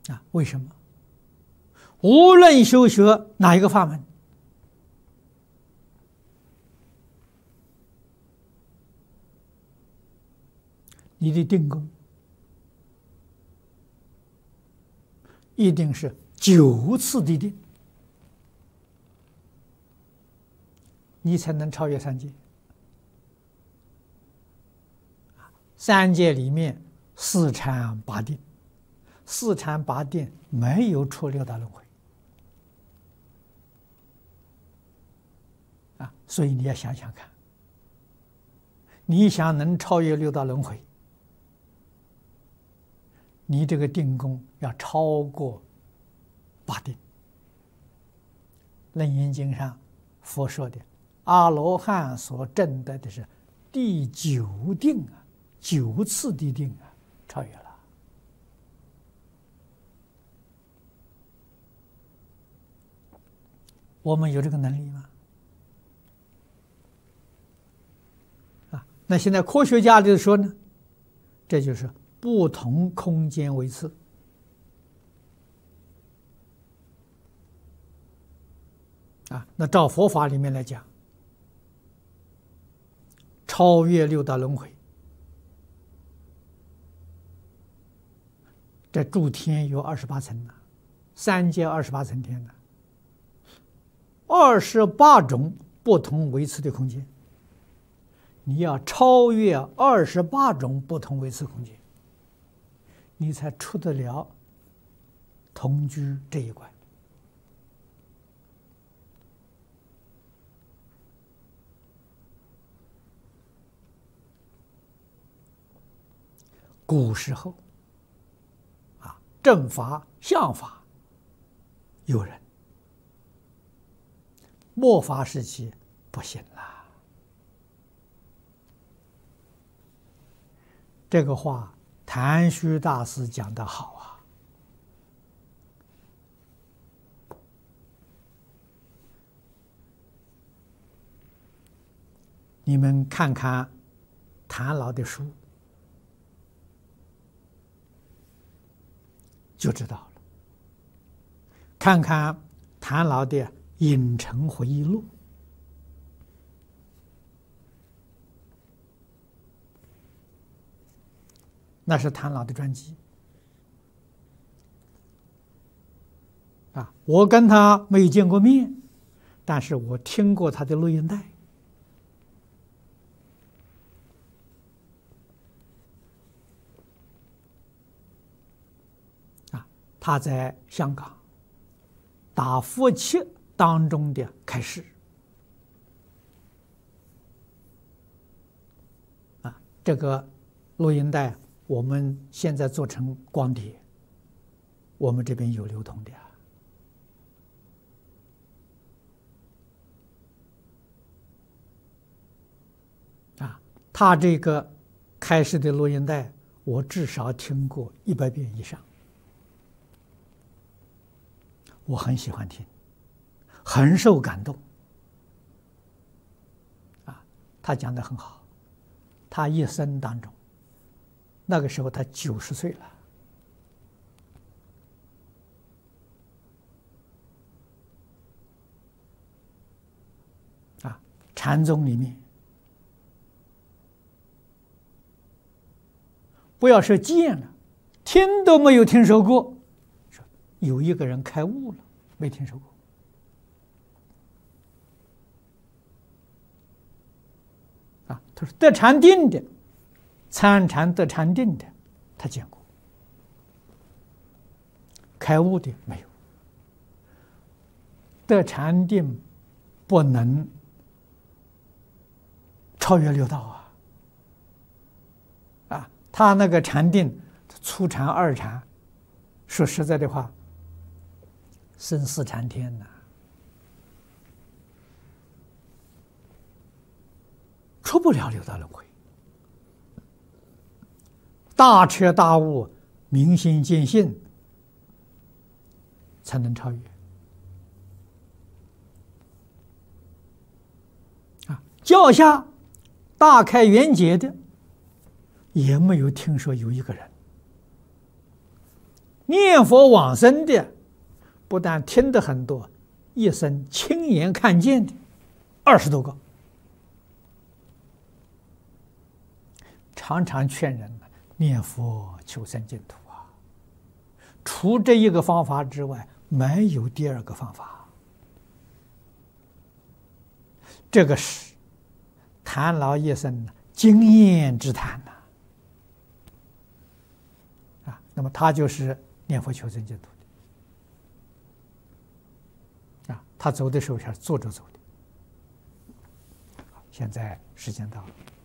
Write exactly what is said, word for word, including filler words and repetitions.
啊，为什么？无论修学哪一个法门，你的定功一定是九次的定，你才能超越三界。三界里面四禅八定，四禅八定没有出六道轮回啊，所以你要想想看，你想能超越六道轮回，你这个定功要超过八定。楞严经上佛说的阿罗汉所证得的是第九定啊，九次的定啊，超越了。我们有这个能力吗？啊，那现在科学家就说呢，这就是不同空间位次。啊，那照佛法里面来讲，超越六道轮回，这诸天有二十八层呢，三界二十八层天呢，二十八种不同维次的空间，你要超越二十八种不同维次空间，你才出得了同居这一关。古时候啊，正法相法有人，末法时期不行了。这个话谭虚大师讲得好啊，你们看看谭老的书就知道了，看看谭老的《影城回忆录》，那是谭老的传记啊。我跟他没有见过面，但是我听过他的录音带。他在香港打佛七当中的开示啊，这个录音带我们现在做成光碟，我们这边有流通的啊。他这个开示的录音带，我至少听过一百遍以上。我很喜欢听，很受感动。啊，他讲得很好。他一生当中，那个时候他九十岁了。啊，禅宗里面，不要说见了，听都没有听说过。有一个人开悟了，没听说过。啊，他说得禅定的，参禅得禅定的，他见过；开悟的没有。得禅定不能超越六道啊！啊，他那个禅定，初禅、二禅，说实在的话，生死禅天呐，出不了六道轮回。大彻大悟、明心见性，才能超越。啊，教下大开圆解的，也没有听说有一个人。 念佛往生的，不但听得很多，一生亲眼看见的二十多个。常常劝人念佛求生净土啊，除这一个方法之外，没有第二个方法。这个是谭老一生经验之谈呐，啊，那么他就是念佛求生净土的，啊，他走的时候是坐着走的。现在时间到了。